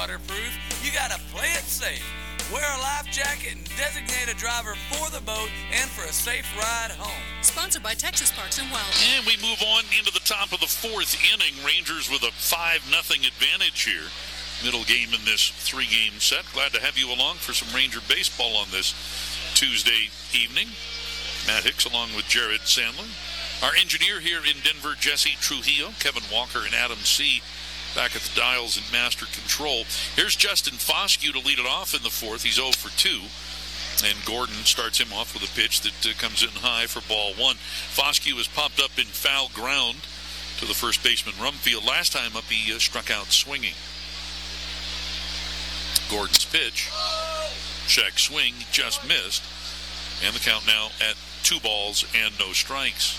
waterproof, you gotta play it safe. Wear a life jacket and designate a driver for the boat and for a safe ride home. Sponsored by Texas Parks and Wildlife. And we move on into the top of the fourth inning. Rangers with a 5-0 advantage here. Middle game in this 3-game set. Glad to have you along for some Ranger baseball on this Tuesday evening. Matt Hicks along with Jared Sandlin. Our engineer here in Denver, Jesse Trujillo. Kevin Walker and Adam C. back at the dials in master control. Here's Justin Foscue to lead it off in the fourth. He's 0 for 2. And Gordon starts him off with a pitch that comes in high for ball one. Foscue is popped up in foul ground to the first baseman Rumfield. Last time up, he struck out swinging. Gordon's pitch. Check swing, just missed. And the count now at 2 balls and no strikes.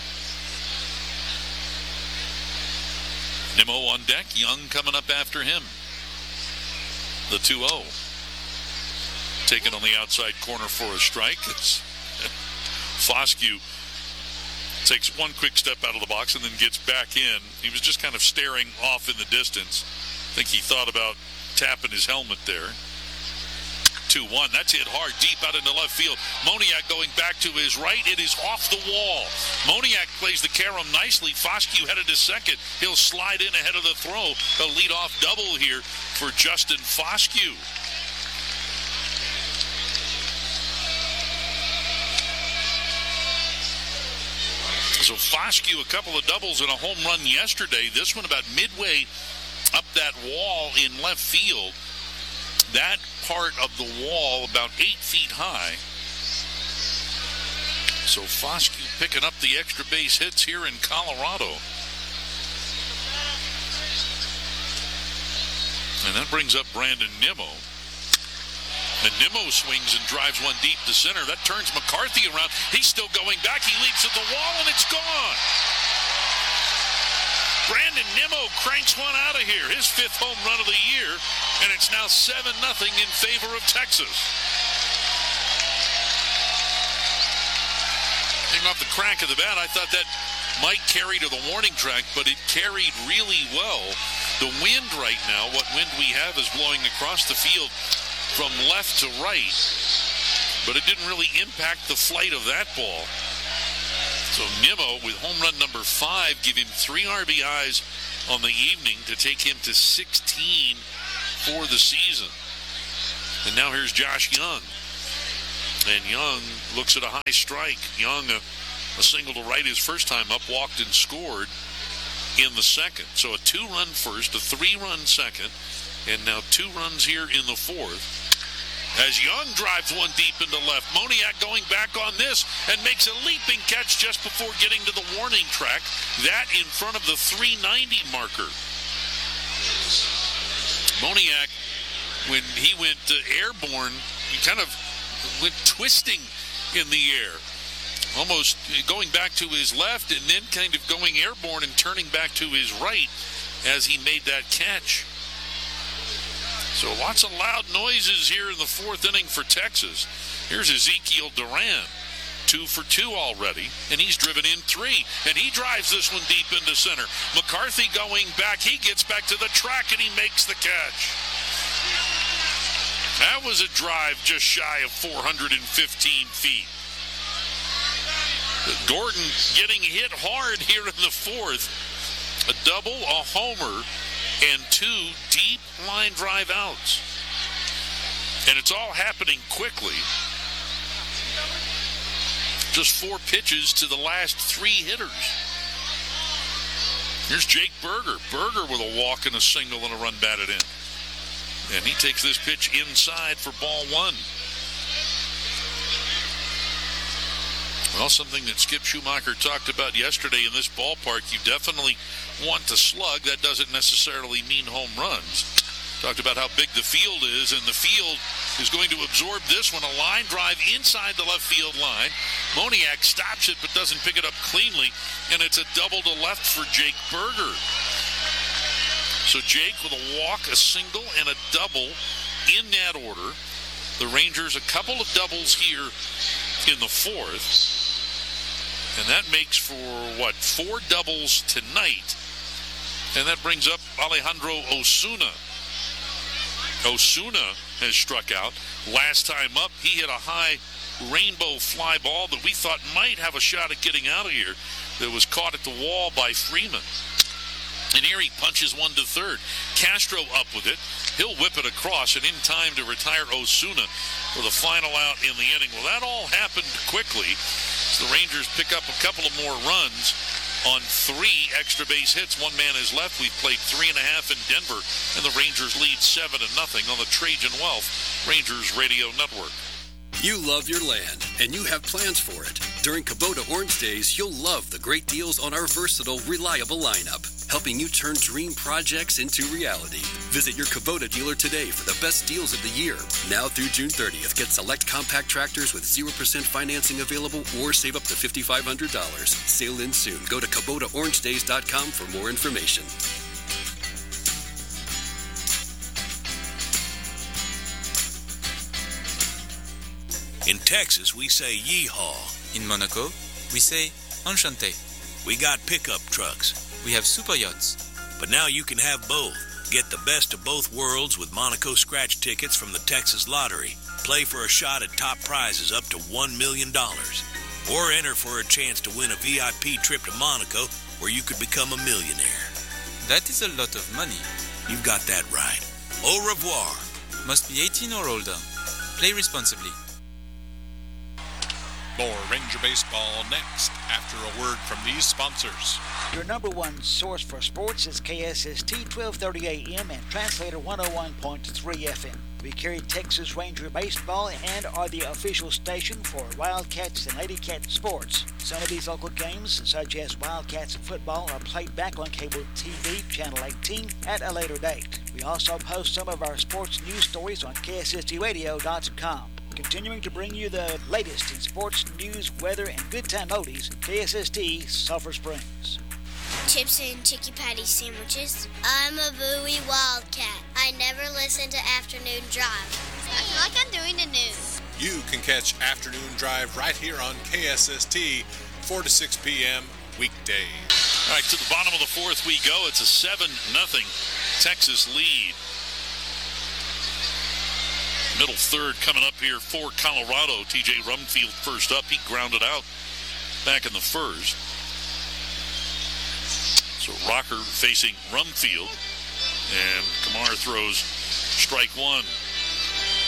Nimmo on deck. Young coming up after him. The 2-0. Taken on the outside corner for a strike. It's Foscue takes one quick step out of the box and then gets back in. He was just kind of staring off in the distance. I think he thought about tapping his helmet there. 2-1. That's hit hard deep out into left field. Moniak going back to his right. It is off the wall. Moniak plays the carom nicely. Foscue headed to second. He'll slide in ahead of the throw. A leadoff double here for Justin Foscue. So Foscue, a couple of doubles and a home run yesterday. This one about midway up that wall in left field. That part of the wall about 8 feet high. So Foscue picking up the extra base hits here in Colorado. And that brings up Brandon Nimmo. And Nimmo swings and drives one deep to center. That turns McCarthy around. He's still going back. He leaps at the wall, and it's gone. Brandon Nimmo cranks one out of here. His 5th home run of the year, and it's now 7-0 in favor of Texas. Came off the crack of the bat. I thought that might carry to the warning track, but it carried really well. The wind right now, what wind we have is blowing across the field from left to right, but it didn't really impact the flight of that ball. So Nimmo with home run number 5, give him 3 RBIs on the evening to take him to 16 for the season. And now here's Josh Young. And Young looks at a high strike. Young, a single to right his first time up, walked and scored in the second. So a 2-run first, a 3-run second, and now 2 runs here in the fourth. As Young drives one deep into left. Moniak going back on this and makes a leaping catch just before getting to the warning track. That in front of the 390 marker. Moniak, when he went airborne, he kind of went twisting in the air. Almost going back to his left and then kind of going airborne and turning back to his right as he made that catch. So lots of loud noises here in the fourth inning for Texas. Here's Ezekiel Duran, 2 for 2 already, and he's driven in 3. And he drives this one deep into center. McCarthy going back. He gets back to the track, and he makes the catch. That was a drive just shy of 415 feet. Gordon getting hit hard here in the fourth. A double, a homer, and 2 deep line drive outs. And it's all happening quickly. Just 4 pitches to the last 3 hitters. Here's Jake Berger. Berger with a walk and a single and a run batted in. And he takes this pitch inside for ball 1. Well, something that Skip Schumacher talked about yesterday in this ballpark, you definitely want to slug. That doesn't necessarily mean home runs. Talked about how big the field is, and the field is going to absorb this one. A line drive inside the left field line. Moniak stops it but doesn't pick it up cleanly, and it's a double to left for Jake Berger. So Jake with a walk, a single, and a double in that order. The Rangers a couple of doubles here in the fourth. And that makes for, 4 doubles tonight. And that brings up Alejandro Osuna. Osuna has struck out. Last time up, he hit a high rainbow fly ball that we thought might have a shot at getting out of here. That was caught at the wall by Freeman. And here he punches one to third. Castro up with it. He'll whip it across and in time to retire Osuna for the final out in the inning. Well, that all happened quickly. So the Rangers pick up a couple of more runs on 3 extra base hits. One man is left. We've played 3.5 in Denver, and the Rangers lead 7-0 on the Trajan Wealth Rangers Radio Network. You love your land, and you have plans for it. During Kubota Orange Days, you'll love the great deals on our versatile, reliable lineup, helping you turn dream projects into reality. Visit your Kubota dealer today for the best deals of the year. Now through June 30th, get select compact tractors with 0% financing available or save up to $5,500. Sale ends soon. Go to KubotaOrangeDays.com for more information. In Texas, we say yeehaw. In Monaco, we say enchanté. We got pickup trucks. We have super yachts. But now you can have both. Get the best of both worlds with Monaco scratch tickets from the Texas Lottery. Play for a shot at top prizes up to $1 million. Or enter for a chance to win a VIP trip to Monaco where you could become a millionaire. That is a lot of money. You've got that right. Au revoir. Must be 18 or older. Play responsibly. More Ranger Baseball next after a word from these sponsors. Your number one source for sports is KSST 1230 AM and Translator 101.3 FM. We carry Texas Ranger Baseball and are the official station for Wildcats and Lady Cat sports. Some of these local games, such as Wildcats football, are played back on cable TV, Channel 18, at a later date. We also post some of our sports news stories on KSSTradio.com. Continuing to bring you the latest in sports, news, weather, and good time oldies, KSST Sulphur Springs. Chips and Chicky Patty sandwiches. I'm a Bowie Wildcat. I never listen to Afternoon Drive. I feel like I'm doing the news. You can catch Afternoon Drive right here on KSST, 4 to 6 p.m. weekdays. All right, to the bottom of the fourth we go. It's a 7-0 Texas lead. Middle third coming up here for Colorado. TJ Rumfield first up. He grounded out back in the first. So Rocker facing Rumfield. And Kamar throws strike one.